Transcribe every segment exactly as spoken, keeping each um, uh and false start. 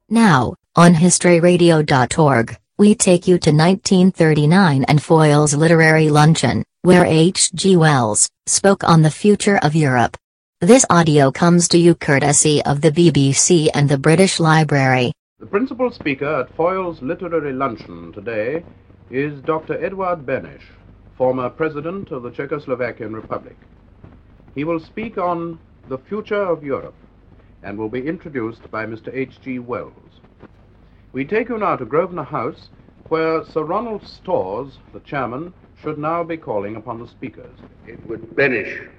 Now, on history radio dot org, we take you to nineteen thirty-nine and Foyle's Literary Luncheon, where H G Wells spoke on the future of Europe. This audio comes to you courtesy of the B B C and the British Library. The principal speaker at Foyle's Literary Luncheon today is Doctor Edvard Beneš, former president of the Czechoslovakian Republic. He will speak on the future of Europe and will be introduced by Mister H G Wells. We take you now to Grosvenor House, where Sir Ronald Storrs, the chairman, should now be calling upon the speakers. Edvard Beneš.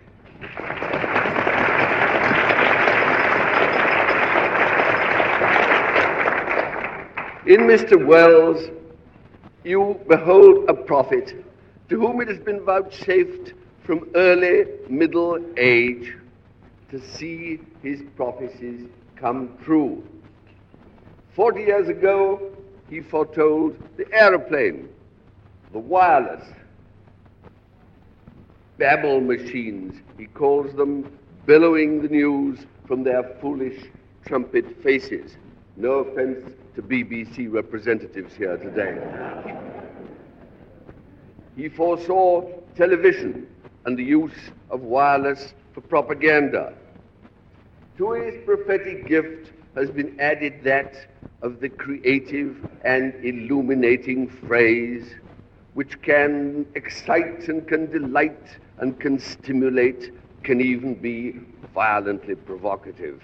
In Mister Wells, you behold a prophet to whom it has been vouchsafed from early middle age to see his prophecies come true. Forty years ago, he foretold the aeroplane, the wireless, babble machines, he calls them, billowing the news from their foolish trumpet faces. No offense to B B C representatives here today. He foresaw television and the use of wireless for propaganda. To his prophetic gift has been added that of the creative and illuminating phrase, which can excite and can delight and can stimulate, can even be violently provocative.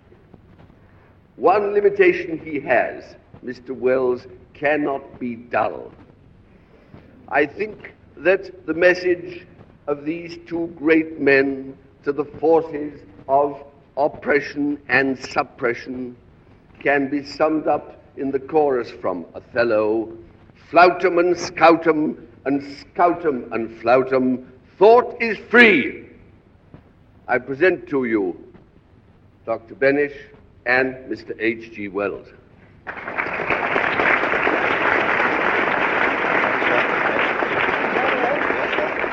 One limitation he has: Mister Wells cannot be dull. I think that the message of these two great men to the forces of oppression and suppression can be summed up in the chorus from Othello: Flautum and scoutum, and scoutum and flautum, thought is free. I present to you Doctor Beneš and Mister H G Wells.